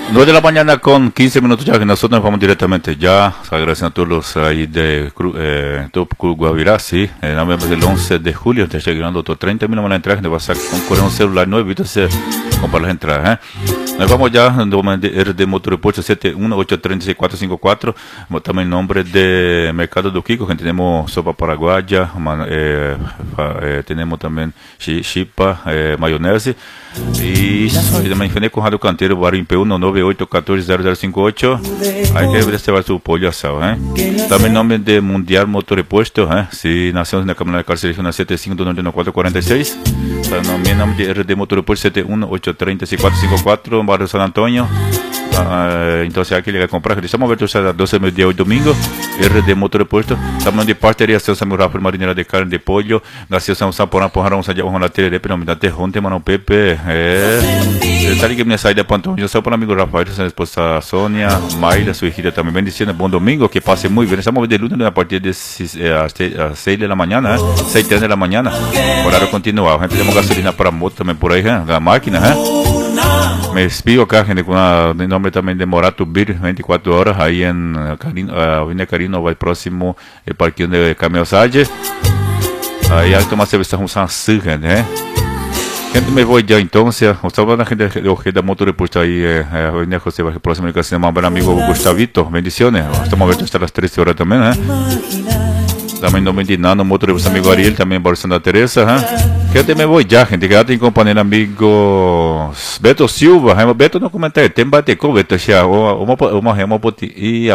9 de la mañana con 15 minutos ya que nosotros nos vamos directamente ya. Agradecen a todos los ahí de Top Club Guavirá, sí. En la del 11 de julio está llegando otros 30.000 más la entrada. Te vas a concurrir un celular nuevo y entonces comprar las entradas. Nos vamos ya de Motor Repuesto 718365454. También el nombre de Mercado do Kiko, que tenemos sopa paraguaya, tenemos también chipa, mayonese. Y también Fene Conrado Canteiro, Barrio Impeu, 98140058. Ahí que reservar su pollo asado, También nombre de Mundial Motor Repuesto, si nacemos en la Cámara de Cárcel, regional 759446. También nombre de RD Motor Repuesto 718365454, Barrio San Antonio. Entonces aquí le comprar, estamos abiertos a las 12 del mediodía hoy domingo. RD Motor Repuesto, estamos de parceria Celso Rafael Marinera de carne de pollo, Gaciosão Saporã Porrão Sadia Honra Tere, Penalidade Ronte, Mano Pepe, sabe que minha saída Pantão, eu sou para amigo Rafael, sua esposa Sônia, Maíra, sua filha também, bendiciendo, bom domingo, que passe muito bem. Estamos de lunes a partir de as 6 da manhã, 6:30 da manhã, horário continuado. Temos gasolina para moto também por aí, a máquina, Me despido acá, gente, con el nombre también de Morato Bir, 24 horas, ahí en Avenida Carino, va el próximo el parqueo de Cameo Salle. Ahí hay que tomar cerveza con Sansu, gente, Gente, me voy ya entonces. Estaba la gente de Ojeda Motor Repuesto ahí, Avenida José Vázquez, próximo del casino, mi buen amigo Gustavito, bendiciones. Estamos abiertos hasta las 13 horas también, También no me Nano Motor Repuesto, amigo Ariel, también por Santa Teresa, Gente, me voy ya, gente. Quédate en compañía, amigo Beto Silva. Beto no comenta, tem bate com Beto já. Uma poti. E a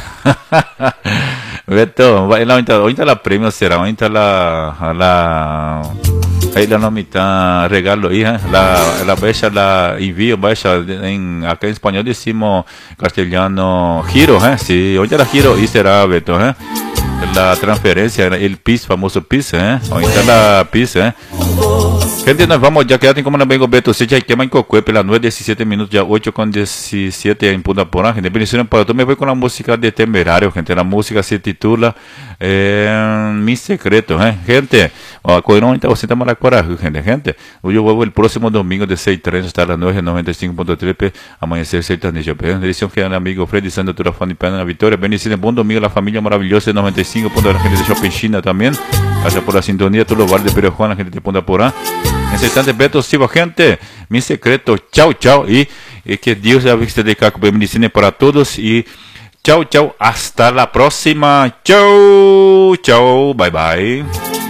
Beto, vai lá onde la premio será, onde la ahí la nomita regalo, hija, la becha la envío, becha acá en español decimos castellano giro, sí, onde la giro y será Beto, la transferencia, el PIS, famoso PIS, ahorita la PIS, Gente, nos vamos, ya quédate como nos vengo Beto, se ya quema en Cocué, pela 9:17 minutos, ya 8:17 en Punta Porã, gente, bendiciones para todos. Me voy con la música de Temerario, gente, la música se titula Mi Secreto, gente, Coirón, então você tá Maracuarajú, gente, hoy yo vuelvo el próximo domingo de 6:30 hasta las 9:95.3, amanhecer sertanejo, bendición que el amigo Freddy Sandro Turafani Pena na Vitória, bendiciones, bom domingo, la familia maravillosa de 95, la gente de Shopping China también, gracias por la sintonía, todos los bares de Perejuana, gente de Punta Porã. En ese instante, Beto Silva, gente, Mi Secreto, chao, chao, y que Dios la vista de Caco bendiciones para todos, y chao, chao, hasta la próxima, chao, chao, bye, bye.